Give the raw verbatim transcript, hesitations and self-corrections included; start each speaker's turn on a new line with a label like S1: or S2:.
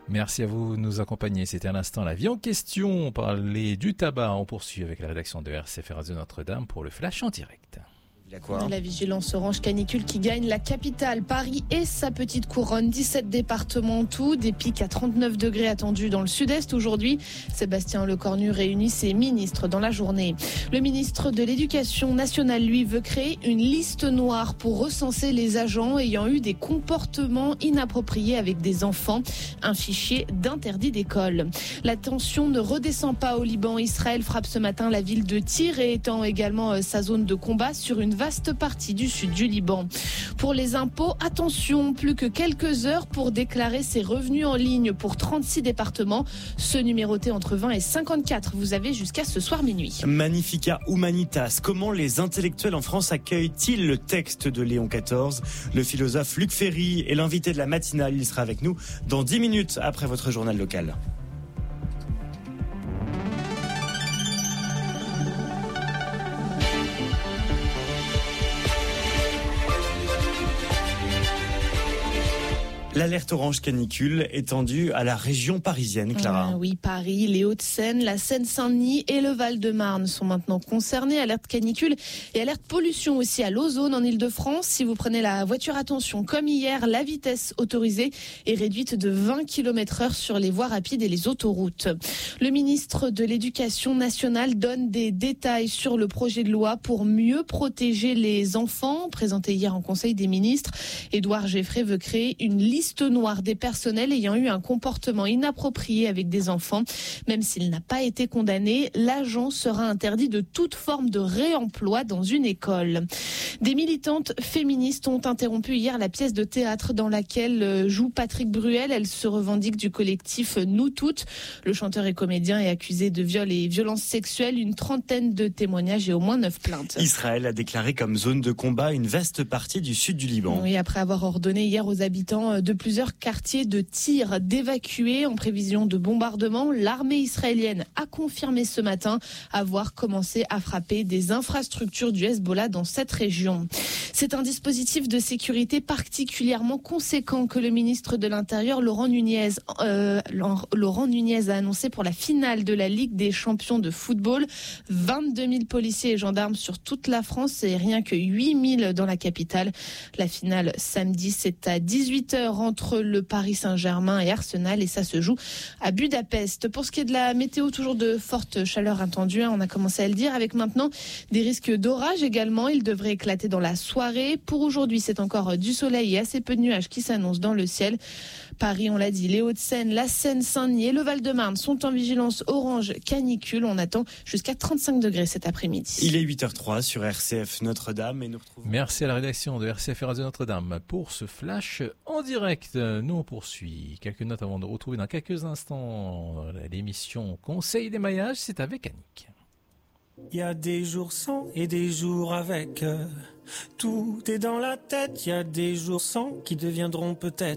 S1: Merci à vous de nous accompagner. C'était à l'instant la vie en question. On parlait du tabac. On poursuit avec la rédaction de R C F Radio Notre-Dame pour le flash en direct.
S2: La vigilance orange canicule qui gagne la capitale, Paris et sa petite couronne. dix-sept départements en tout, des pics à trente-neuf degrés attendus dans le sud-est aujourd'hui. Sébastien Lecornu réunit ses ministres dans la journée. Le ministre de l'Éducation nationale, lui, veut créer une liste noire pour recenser les agents ayant eu des comportements inappropriés avec des enfants. Un fichier d'interdit d'école. La tension ne redescend pas au Liban. Israël frappe ce matin la ville de Tyr et étend également sa zone de combat sur une vaste partie du sud du Liban. Pour les impôts, attention, plus que quelques heures pour déclarer ses revenus en ligne pour trente-six départements. Ceux numérotés entre vingt et cinquante-quatre, vous avez jusqu'à ce soir minuit.
S3: Magnifica Humanitas, comment les intellectuels en France accueillent-ils le texte de Léon quatorze ? Le philosophe Luc Ferry est l'invité de la matinale, il sera avec nous dans dix minutes après votre journal local. L'alerte orange canicule étendue à la région parisienne, Clara.
S2: Euh, oui, Paris, les Hauts-de-Seine, la Seine-Saint-Denis et le Val-de-Marne sont maintenant concernés. Alerte canicule et alerte pollution aussi à l'ozone en Ile-de-France. Si vous prenez la voiture, attention, comme hier, la vitesse autorisée est réduite de vingt kilomètres heure sur les voies rapides et les autoroutes. Le ministre de l'Éducation nationale donne des détails sur le projet de loi pour mieux protéger les enfants, présenté hier en Conseil des ministres. Édouard Geffray veut créer une liste noire des personnels ayant eu un comportement inapproprié avec des enfants. Même s'il n'a pas été condamné, l'agent sera interdit de toute forme de réemploi dans une école. Des militantes féministes ont interrompu hier la pièce de théâtre dans laquelle joue Patrick Bruel. Elle se revendique du collectif Nous Toutes. Le chanteur et comédien est accusé de viol et violences sexuelles. Une trentaine de témoignages et au moins neuf plaintes.
S3: Israël a déclaré comme zone de combat une vaste partie du sud du Liban.
S2: Oui, après avoir ordonné hier aux habitants de plusieurs quartiers de Tyr d'évacuer en prévision de bombardement. L'armée israélienne a confirmé ce matin avoir commencé à frapper des infrastructures du Hezbollah dans cette région. C'est un dispositif de sécurité particulièrement conséquent que le ministre de l'Intérieur, Laurent Nunez, euh, Laurent Nunez a annoncé pour la finale de la Ligue des champions de football. vingt-deux mille policiers et gendarmes sur toute la France et rien que huit mille dans la capitale. La finale samedi, c'est à dix-huit heures entre le Paris Saint-Germain et Arsenal et ça se joue à Budapest. Pour ce qui est de la météo, toujours de fortes chaleurs attendues, on a commencé à le dire, avec maintenant des risques d'orage également. Il devrait éclater dans la soirée. Pour aujourd'hui, c'est encore du soleil et assez peu de nuages qui s'annoncent dans le ciel. Paris, on l'a dit, les Hauts-de-Seine, la Seine-Saint-Denis et le Val-de-Marne sont en vigilance orange canicule. On attend jusqu'à trente-cinq degrés cet après-midi.
S3: Il est huit heures zéro trois sur R C F Notre-Dame et nous retrouvons...
S1: Merci à la rédaction de R C F Radio Notre-Dame pour ce flash en direct. Nous, on poursuit. Quelques notes avant de retrouver dans quelques instants l'émission Conseil des maillages. C'est avec Annick.
S4: Il y a des jours sans et des jours avec. Tout est dans la tête. Il y a des jours sans qui deviendront peut-être